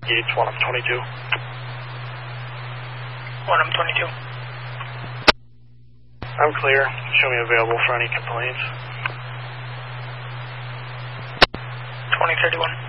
Yates, 1M22. 1M22. I'm clear. Show me available for any complaints. 2031.